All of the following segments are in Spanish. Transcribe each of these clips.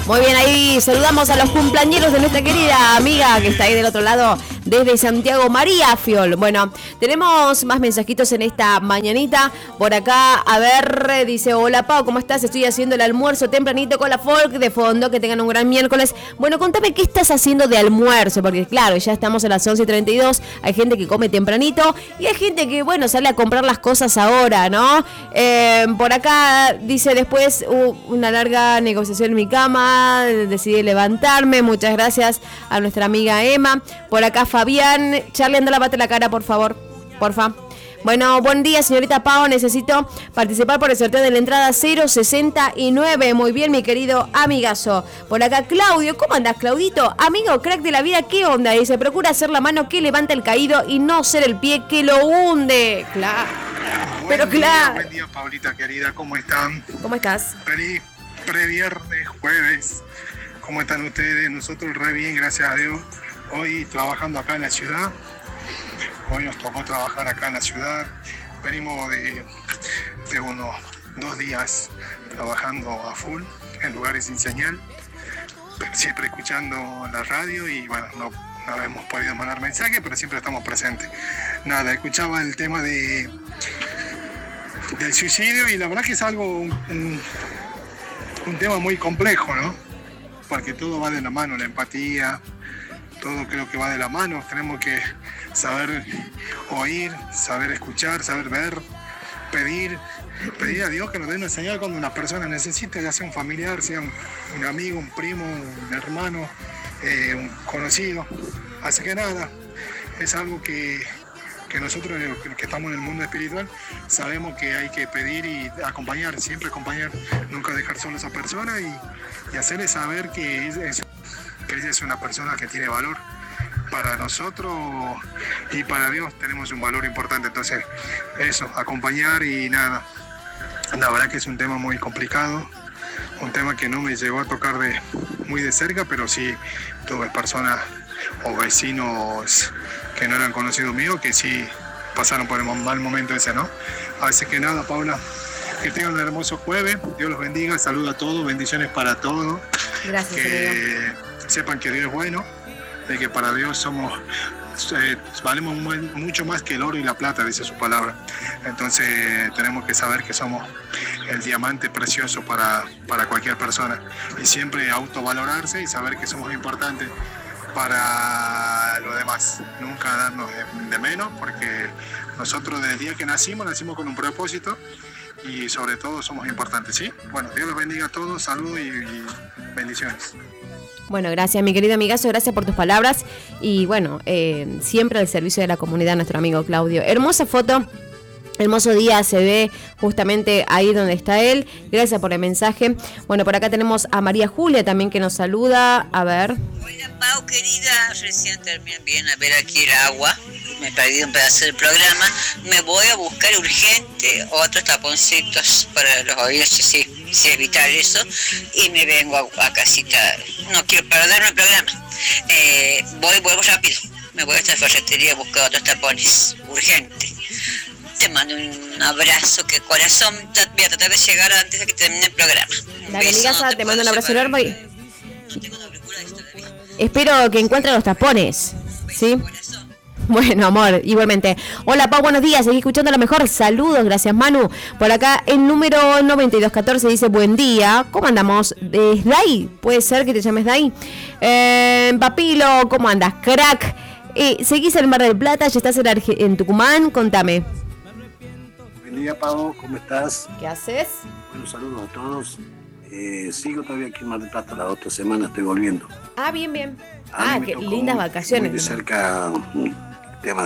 Muy bien, ahí saludamos a los cumpleañeros de nuestra querida amiga que está ahí del otro lado desde Santiago, María Fiol. Bueno, tenemos más mensajitos en esta mañanita. Por acá, a ver, dice, hola Pau, ¿cómo estás? Estoy haciendo el almuerzo tempranito con la folk de fondo, que tengan un gran miércoles. Bueno, contame qué estás haciendo de almuerzo, porque claro, ya estamos a las 11:32, hay gente que come tempranito y hay gente que, bueno, sale a comprar las cosas ahora, ¿no? Por acá dice, después una larga negociación en mi cama, decidí levantarme, muchas gracias a nuestra amiga Emma. Por acá Fabián, Charlie, anda, lavate la cara, por favor, porfa. Bueno, buen día, señorita Pau, necesito participar por el sorteo de la entrada 069. Muy bien, mi querido amigazo. Por acá Claudio, ¿cómo andás, Claudito? Amigo, crack de la vida, ¿qué onda? Dice, procura hacer la mano que levanta el caído y no ser el pie que lo hunde. Claro, pero claro. Buen día, Paulita querida, ¿cómo están? ¿Cómo estás? Feliz previernes, jueves. ¿Cómo están ustedes? Nosotros re bien, gracias a Dios. Hoy trabajando acá en la ciudad. Hoy nos tocó trabajar acá en la ciudad. Venimos de unos 2 días trabajando a full en lugares sin señal, pero siempre escuchando la radio y bueno, no hemos podido mandar mensajes, pero siempre estamos presentes. Nada, escuchaba el tema del suicidio y la verdad que es algo, un tema muy complejo, ¿no? Porque todo va de la mano, la empatía, todo creo que va de la mano. Tenemos que saber oír, saber escuchar, saber ver, pedir a Dios que nos dé una señal cuando una persona necesite, ya sea un familiar, sea un amigo, un primo, un hermano, un conocido. Así que nada, es algo que nosotros que estamos en el mundo espiritual sabemos que hay que pedir y acompañar, siempre acompañar, nunca dejar solo a esa persona y hacerle saber que ella es una persona que tiene valor. Para nosotros y para Dios tenemos un valor importante, entonces eso, acompañar y nada. La verdad que es un tema muy complicado, un tema que no me llegó a tocar muy de cerca, pero sí tuve personas o vecinos que no eran conocidos míos que sí pasaron por el mal momento ese, ¿no? Así que nada, Paula, que tengan un hermoso jueves, Dios los bendiga, saludos a todos, bendiciones para todos. Gracias, que sepan que Dios es bueno, de que para Dios valemos mucho más que el oro y la plata, dice su palabra. Entonces tenemos que saber que somos el diamante precioso para cualquier persona y siempre autovalorarse y saber que somos importantes para los demás, nunca darnos de menos, porque nosotros desde el día que nacimos con un propósito y sobre todo somos importantes, ¿sí? Bueno, Dios los bendiga a todos, saludos y bendiciones. Bueno, gracias, mi querido amigazo, gracias por tus palabras y bueno, siempre al servicio de la comunidad, nuestro amigo Claudio. Hermosa foto, hermoso día, se ve justamente ahí donde está él. Gracias por el mensaje. Bueno, por acá tenemos a María Julia también que nos saluda. A ver. Hola Pau, querida, recién terminé bien a ver aquí el agua. Me perdí un pedazo del programa. Me voy a buscar urgente otros taponcitos para los oídos, sí, evitar eso. Y me vengo a casita. No quiero perderme el programa. Vuelvo rápido. Me voy a esta ferretería a buscar otros tapones. Urgente. Te mando un abrazo, que corazón, voy a tratar de llegar antes de que termine el programa. Dale, amigaza, te mando un abrazo enorme. No tengo auriculares todavía. Espero que encuentre los tapones, ¿sí? Bueno, amor, igualmente. Hola, Pau, buenos días. Seguí escuchando lo mejor. Saludos, gracias, Manu. Por acá, el número 9214 dice, buen día. ¿Cómo andamos? ¿Es Dai? ¿Puede ser que te llames Dai? Papilo, ¿cómo andas? Crack. ¿Seguís en Mar del Plata? ¿Ya estás en Tucumán? Contame. Buen día, Pau, ¿cómo estás? ¿Qué haces? Bueno, saludos a todos. Sigo todavía aquí en Mar del Plata, la otra semana estoy volviendo. Ah, bien, bien. Qué lindas vacaciones. Muy de cerca el tema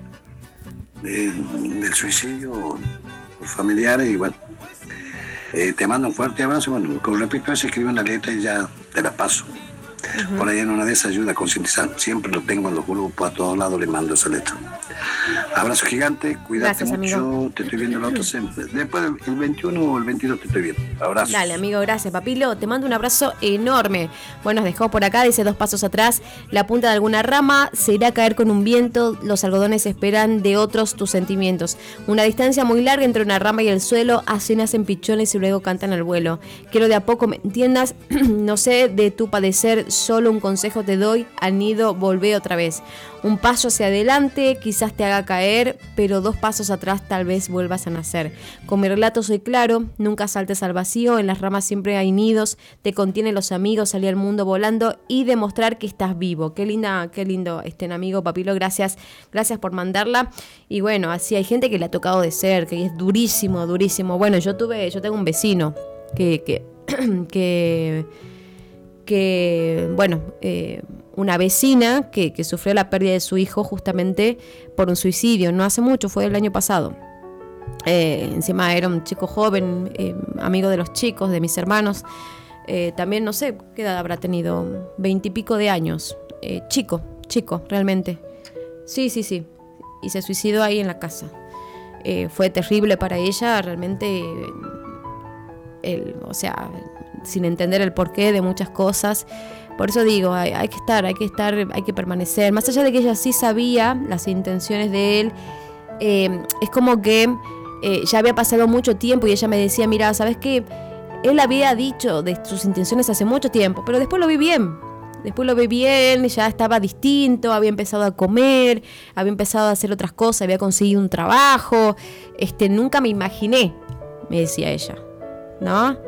del suicidio por familiares y bueno, te mando un fuerte abrazo. Bueno, con respecto a eso escribo una letra y ya te la paso. Por ahí en una de esas ayuda a concientizar. Siempre lo tengo en los grupos, a todos lados le mando esa letra. Abrazo gigante, cuídate. Gracias, mucho, amigo. Te estoy viendo la otra semana. Después el 21 o el 22 te estoy viendo. Abrazo. Dale, amigo, gracias, papilo. Te mando un abrazo enorme. Bueno, nos dejó por acá, dice 2 pasos atrás, la punta de alguna rama se irá a caer con un viento, los algodones esperan de otros tus sentimientos. Una distancia muy larga entre una rama y el suelo, así nacen pichones y luego cantan al vuelo. Quiero de a poco me entiendas, no sé de tu padecer, solo un consejo te doy, al nido volvé otra vez. Un paso hacia adelante quizás te haga caer, pero 2 pasos atrás tal vez vuelvas a nacer. Con mi relato soy claro, nunca saltes al vacío, en las ramas siempre hay nidos, te contienen los amigos, salir al mundo volando y demostrar que estás vivo. Qué lindo amigo Papilo, gracias por mandarla. Y bueno, así hay gente que le ha tocado de cerca y es durísimo. Bueno, yo tengo un vecino una vecina que sufrió la pérdida de su hijo justamente por un suicidio, no hace mucho, fue el año pasado. Encima era un chico joven, amigo de los chicos, de mis hermanos. También no sé qué edad habrá tenido, 20 y pico de años. Chico, realmente. Sí. Y se suicidó ahí en la casa. Fue terrible para ella, realmente. Sin entender el porqué de muchas cosas. Por eso digo, hay que permanecer. Más allá de que ella sí sabía las intenciones de él, es como que ya había pasado mucho tiempo y ella me decía, mira, ¿sabes qué? Él había dicho de sus intenciones hace mucho tiempo, pero después lo vi bien. Ya estaba distinto, había empezado a comer, había empezado a hacer otras cosas, había conseguido un trabajo. Nunca me imaginé, me decía ella, ¿no?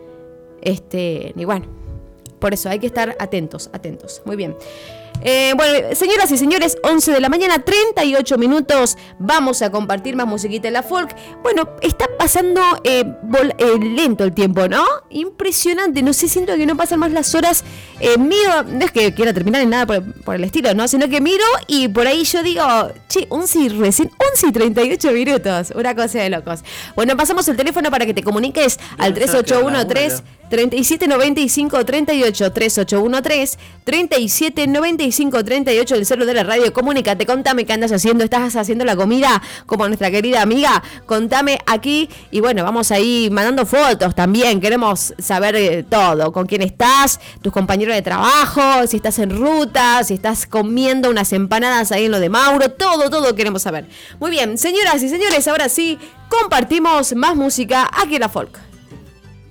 Y bueno, por eso hay que estar atentos. Muy bien. Bueno, señoras y señores, 11 de la mañana, 38 minutos. Vamos a compartir más musiquita en la folk. Bueno, está pasando lento el tiempo, ¿no? Impresionante. No sé, siento que no pasan más las horas. Miro, no es que quiera terminar en nada por el estilo, ¿no? Sino que miro y por ahí yo digo, 11 y 38 minutos. Una cosa de locos. Bueno, pasamos el teléfono para que te comuniques al 3813 3795 38 3813 3795 38, el celular de la radio. Comunícate, contame qué andas haciendo. ¿Estás haciendo la comida como nuestra querida amiga? Contame aquí. Y bueno, vamos ahí mandando fotos también. Queremos saber todo. Con quién estás, tus compañeros de trabajo, si estás en ruta, si estás comiendo unas empanadas ahí en lo de Mauro. Todo queremos saber. Muy bien, señoras y señores, ahora sí compartimos más música aquí en la folk.